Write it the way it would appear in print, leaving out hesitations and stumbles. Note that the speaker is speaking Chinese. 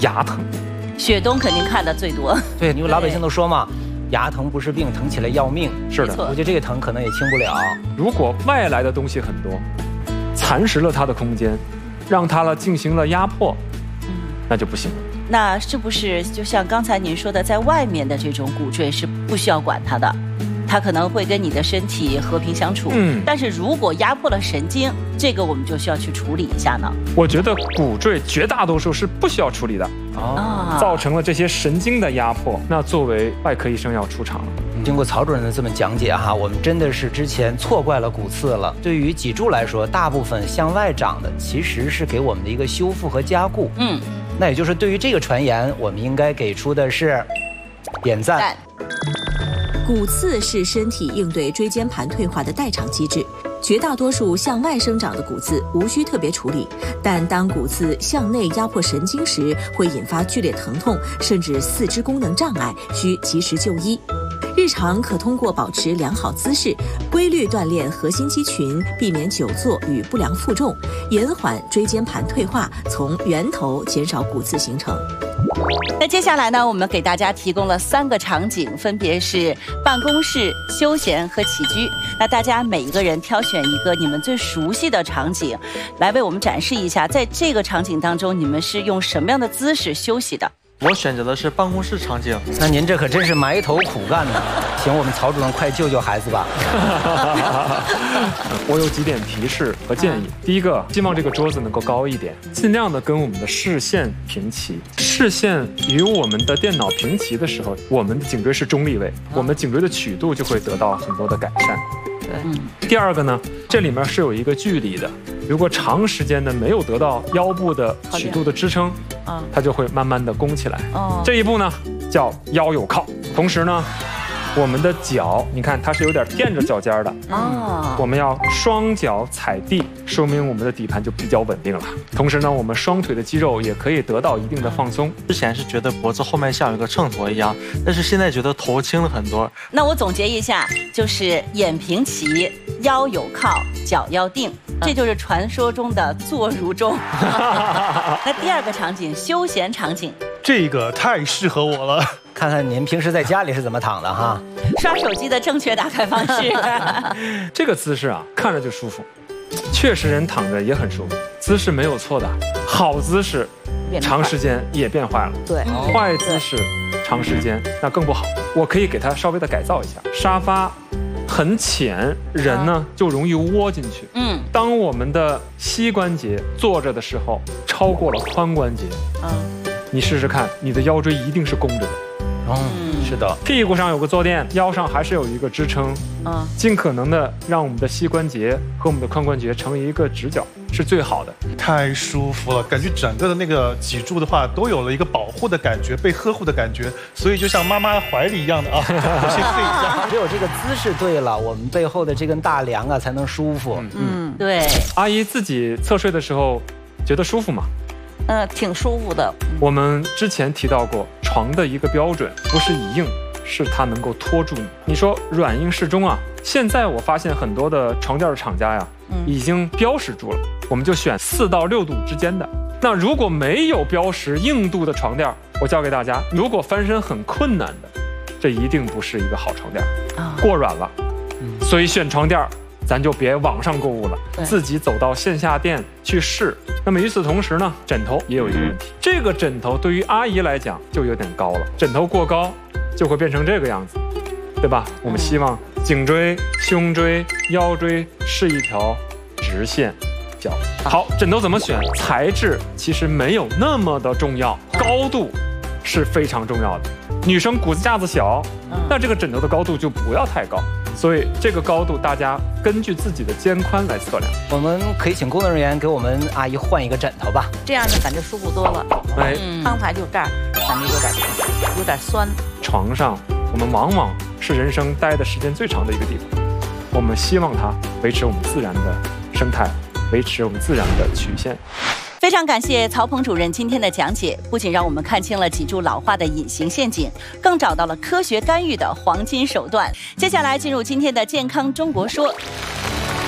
牙疼。 雪冬肯定看的最多。 对，因为老百姓都说嘛，牙疼不是病，疼起来要命。 是的， 我觉得这个疼可能也轻不了。 如果外来的东西很多，蚕食了它的空间，让它进行了压迫，那就不行了。 那是不是就像刚才您说的，在外面的这种骨赘是不需要管它的？它可能会跟你的身体和平相处，但是如果压迫了神经，这个我们就需要去处理一下呢。 我觉得骨赘绝大多数是不需要处理的，造成了这些神经的压迫，那作为外科医生要出场了。 经过曹主任的这么讲解哈，我们真的是之前错怪了骨刺了。对于脊柱来说，大部分向外长的其实是给我们的一个修复和加固。那也就是对于这个传言，我们应该给出的是点赞。 骨刺是身体应对椎间盘退化的代偿机制，绝大多数向外生长的骨刺无需特别处理，但当骨刺向内压迫神经时，会引发剧烈疼痛，甚至四肢功能障碍，需及时就医。日常可通过保持良好姿势，规律锻炼核心肌群，避免久坐与不良负重，延缓椎间盘退化，从源头减少骨刺形成。 那接下来呢，我们给大家提供了3个场景，分别是办公室、休闲和起居。那大家每一个人挑选一个你们最熟悉的场景，来为我们展示一下，在这个场景当中，你们是用什么样的姿势休息的？ 我选择的是办公室场景。 那您这可真是埋头苦干呢，请我们曹主任快救救孩子吧。 我有几点提示和建议。第一个，希望这个桌子能够高一点，尽量的跟我们的视线平齐。视线与我们的电脑平齐的时候，我们的颈椎是中立位，我们颈椎的曲度就会得到很多的改善。第二个呢，这里面是有一个距离的，如果长时间的没有得到腰部的曲度的支撑，它就会慢慢的弓起来。这一步呢叫腰有靠，同时呢，我们的脚，你看它是有点垫着脚尖的，我们要双脚踩地，说明我们的底盘就比较稳定了。同时呢，我们双腿的肌肉也可以得到一定的放松。 之前是觉得脖子后面像有个秤砣一样，但是现在觉得头轻了很多。 那我总结一下，就是眼平齐，腰有靠，脚要定。这就是传说中的坐如钟。那第2个场景，休闲场景， 这个太适合我了。 看看您平时在家里是怎么躺的哈？ 刷手机的正确打开方式。 这个姿势啊，看着就舒服，确实人躺着也很舒服，姿势没有错的。好姿势，长时间也变坏了。 对， 坏姿势，长时间那更不好。我可以给它稍微的改造一下，沙发很浅，人呢就容易窝进去。当我们的膝关节坐着的时候，超过了髋关节，你试试看，你的腰椎一定是弓着的。 是的， 屁股上有个坐垫，腰上还是有一个支撑，尽可能的让我们的膝关节和我们的髋关节成一个直角，是最好的。 太舒服了，感觉整个的那个脊柱的话，都有了一个保护的感觉，被呵护的感觉，所以就像妈妈怀里一样的啊。我先睡一下。 只有这个姿势对了，我们背后的这根大梁啊才能舒服。 对。 阿姨自己侧睡的时候觉得舒服吗？ 挺舒服的。 我们之前提到过，床的一个标准不是以硬，是它能够托住你。你说软硬适中啊，现在我发现很多的床垫的厂家呀，已经标识住了，我们就选4到6度之间的。那如果没有标识硬度的床垫，我教给大家，如果翻身很困难的，这一定不是一个好床垫，过软了。所以选床垫，咱就别网上购物了，自己走到线下店去试。那么与此同时呢，枕头也有一个问题，这个枕头对于阿姨来讲就有点高了，枕头过高就会变成这个样子，对吧？我们希望颈椎、胸椎、腰椎是一条直线。好，枕头怎么选？材质其实没有那么的重要，高度是非常重要的。女生骨架子小，那这个枕头的高度就不要太高。所以这个高度大家根据自己的肩宽来测量。 我们可以请工作人员给我们阿姨换一个枕头吧， 这样就感觉舒服多了。刚才就这儿感觉有点酸。 床上我们往往是人生待的时间最长的一个地方，我们希望它维持我们自然的生态，维持我们自然的曲线。 非常感谢曹鹏主任今天的讲解，不仅让我们看清了脊柱老化的隐形陷阱，更找到了科学干预的黄金手段。接下来进入今天的健康中国说。